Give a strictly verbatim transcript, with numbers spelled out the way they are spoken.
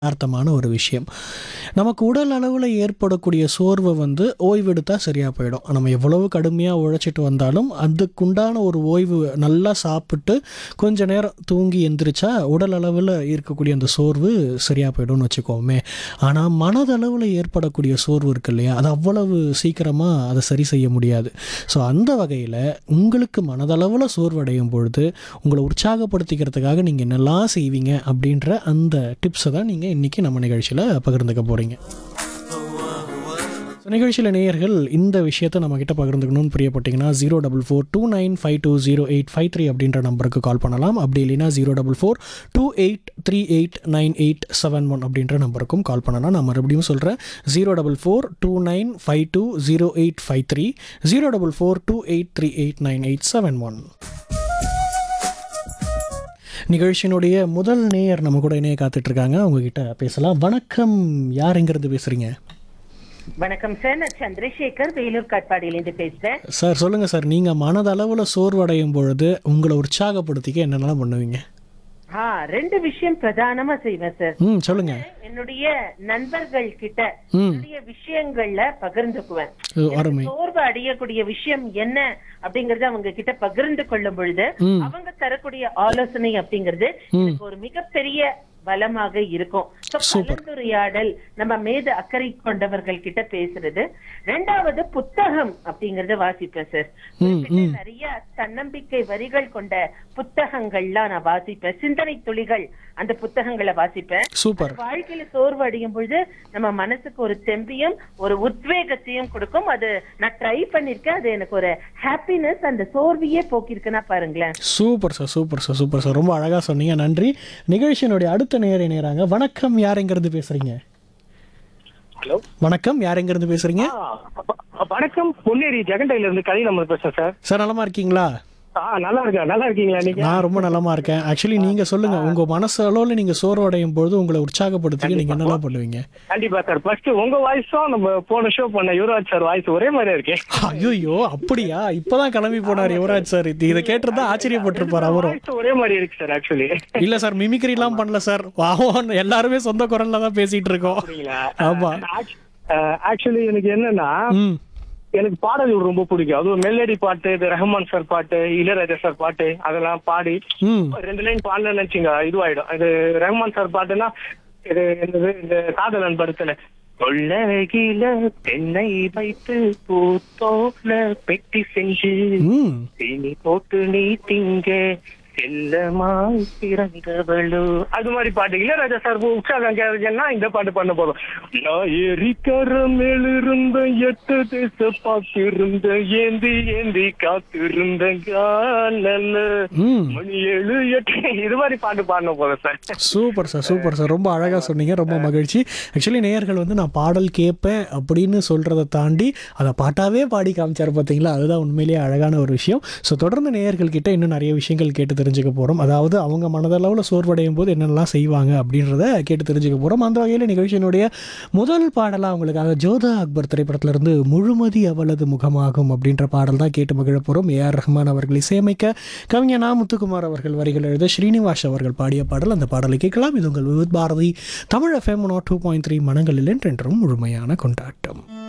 அர்த்தமான ஒரு விஷயம். நமக்கு உடல் அளவில் ஏற்படக்கூடிய சோர்வை வந்து ஓய்வெடுத்தா சரியாக போயிடும். நம்ம எவ்வளவு கடுமையாக உழைச்சிட்டு வந்தாலும் அதுக்குண்டான ஒரு ஓய்வு நல்லா சாப்பிட்டு கொஞ்ச நேரம் தூங்கி எந்திரிச்சா உடல் அளவில் இருக்கக்கூடிய அந்த சோர்வு சரியாக போயிடும்னு வச்சுக்கோமே. ஆனால் மனதளவில் ஏற்படக்கூடிய சோர்வு இருக்கு இல்லையா, அது அவ்வளவு சீக்கிரமாக அதை சரி செய்ய முடியாது. ஸோ அந்த வகையில் உங்களுக்கு மனதளவில் சோர்வடையும் பொழுது உங்களை உற்சாகப்படுத்திக்கிறதுக்காக நீங்கள் என்னெல்லாம் செய்வீங்க அப்படின்ற அந்த டிப்ஸை தான் நீங்கள் இன்றைக்கி நம்ம நிகழ்ச்சியில் பகிர்ந்துக்க போகிறீங்க. ஸோ நிகழ்ச்சியில் நேயர்கள் இந்த விஷயத்தை நம்மக்கிட்ட பகிர்ந்துக்கணும்னு பிரியப்பட்டீங்கன்னா zero double four two nine five two zero eight five three அப்படின்ற நம்பருக்கு கால் பண்ணலாம். அப்படி இல்லைன்னா zero double four two eight three eight nine eight seven one அப்படின்ற நம்பருக்கும் கால் பண்ணலாம். நான் மறுபடியும் சொல்கிறேன், zero double four two nine five two zero eight five three zero double four two eight three eight nine eight seven one. நிகழ்ச்சியினுடைய முதல் நேயர் நம்ம கூட இணைய காத்துட்ருக்காங்க, அவங்கக்கிட்ட பேசலாம். வணக்கம், யார் எங்கேருந்து பேசுகிறீங்க? வணக்கம் சார், நான் சந்திரசேகர், வேலூர் காட்பாடியிலேருந்து பேசுறேன் சார். சொல்லுங்கள் சார், நீங்கள் மனதளவில் சோர்வடையும் பொழுது உங்களை உற்சாகப்படுத்திக்க என்னென்னலாம் பண்ணுவீங்க? ஆ ரெண்டு விஷயம் பிரதானமா செய்வேன் சார். ம் சொல்லுங்க. என்னுடைய நண்பர்கள் கிட்ட ம் என்னுடைய விஷயங்கள்ல பகிர்ந்துக்குவேன். அருமை. சோர்வு அடையக்கூடிய விஷயம் என்ன அப்படிங்கறது அவங்க கிட்ட பகிர்ந்து கொள்ளும் பொழுது ம் அவங்க தரக்கூடிய ஆலோசனை அப்படிங்கிறது ம் எனக்கு ஒரு மிகப்பெரிய பலமாக இருக்கும். So, super. கலந்துரையாடல், நம்ம மீது அக்கறை கொண்டவர்கள் கிட்ட பேசுறது. ரெண்டாவது புத்தகம் அப்படிங்கறத வாசிப்பேன் சார். ம் ம் நிறைய தன்னம்பிக்கை வரிகள் கொண்ட புத்தகங்கள்லாம் நான் வாசிப்பேன். சிந்தனை துளிகள் அந்த புத்தகங்களை வாசிப்பேன். சூப்பர். வாழ்க்கையில சோர்வு அடையும் பொழுது நம்ம மனசுக்கு ஒரு தெம்பியும் ஒரு உத்வேகத்தையும் கொடுக்கும். அது நான் ட்ரை பண்ணிருக்கேன். அது எனக்கு ஒரு ஹாப்பினஸ், அந்த சோர்வையே போக்கிருக்குன்னா பாருங்களேன். Super sir, super sir, super sir, ரொம்ப அழகா சொன்னீங்க, நன்றி. நிகழ்ச்சியினுடைய அடுத்த நேயர் இணையறாங்க. வணக்கம், யார் எங்கிருந்து பேசுறீங்க? ஹலோ, வணக்கம், யார் எங்கிருந்து பேசுறீங்க? வணக்கம், பொன்னேரி ஜெகண்டையில இருந்து கலி நம்பர் பேசுறேன் சார். சார் நலமா இருக்கீங்களா? ஆ நல்லா இருக்கா, நல்லா இருக்கீங்களா நீங்க? நான் ரொம்ப நலமா இருக்கேன். ஆக்சுவலி நீங்க சொல்லுங்க, உங்க மனசு அளவுல நீங்க சோர்வடையும் பொழுது உங்களை உற்சாகப்படுத்திக்க நீங்க என்னெல்லாம் பண்ணுவீங்க? கண்டிப்பா சார். ஃபர்ஸ்ட் உங்க வாய்ஸும் நம்ம போன ஷோ பண்ண யுவராஜ் சார் வாய்ஸ் ஒரே மாதிரியா இருக்கு. ஐயோ அப்படியா? இப்பதான் கிளம்பி போனார் யுவராஜ் சார். இதை கேட்டுதான் ஆச்சரியப்பட்டிருப்பார் அவரும். வாய்ஸ் ஒரே மாதிரி இருக்கு சார். ஆக்சுவலி இல்ல சார், மிமிக்ரி எல்லாம் பண்ணல சார். வாவன் எல்லாருமே சொந்த குரல்ல தான் பேசிட்டு இருக்கோம். ஆமா. ஆக்சுவலி எனக்கு என்னன்னா, ம் எனக்கு பாடல்கள் ரொம்ப பிடிக்கும். அதுவும் மெலடி பாட்டு, இது ரஹ்மான் சார் பாட்டு, இளையராஜா சார் பாட்டு, அதெல்லாம் பாடி ம் ரெண்டு லைன் பாடல நினைச்சிங்க இதுவாயிடும். இது ரஹ்மான் சார் பாட்டுன்னா, இது என்னது, இந்த காதலன் படத்துல கொள்ளகில தென்னை வைத்து பூத்தோல பெட்டி செஞ்சு ம் தீனி போட்டு நீ திங்க செல்லமாய் பிறந்தவளோ, அது மாதிரி பாட்டு. இளையராஜா சார் உற்சாகம் கேட்கறதுன்னா இந்த பாட்டு பண்ண போதும். நான் ஏரிக்கர மேலிருந்த எட்டு தேச பார்த்திருந்த ஏந்தி ஏந்தி காத்திருந்த காணல ம் மணி ஏழு எட்டு, இது மாதிரி பாட்டு பாடின போதும் sir. Super sir, super sir, ரொம்ப அழகாக சொன்னீங்க, ரொம்ப மகிழ்ச்சி. ஆக்சுவலி நேயர்கள் வந்து நான் பாடல் கேட்பேன் அப்படின்னு சொல்கிறத தாண்டி அதை பாட்டாவே பாடி காமிச்சார் பார்த்தீங்களா, அதுதான் உண்மையிலேயே அழகான ஒரு விஷயம். ஸோ தொடர்ந்து நேயர்கள் கிட்ட இன்னும் நிறைய விஷயங்கள் கேட்டு தெரிஞ்சுக்க போகிறோம். அதாவது அவங்க மனதளவில் சோர்வடையும் போது என்னென்னலாம் செய்வாங்க அப்படின்றத கேட்டு தெரிஞ்சுக்க போகிறோம். அந்த வகையில் நிகழ்ச்சியினுடைய முதல் பாடலாக அவங்களுக்காக ஜோதா அக்பர் திரைப்படத்திலிருந்து முழுமதி அவளது முகமாகும் அப்படின்ற பாடல் தான் கேட்டு மகிழ போகிறோம். ஏ ஆர் ரஹ்மான் அவர்கள் இசையமைக்க, கவிஞர் நா முத்துக்குமார் அவர்கள் வரிகள் எழுத, ஸ்ரீனிவாஸ் அவர்கள் பாடிய பாடல். அந்த பாடலை கேட்கலாம். இது உங்கள் Vividh Bharathi Tamil FM two point three மனங்களில் என்றென்றும் முழுமையான கொண்டாட்டம்.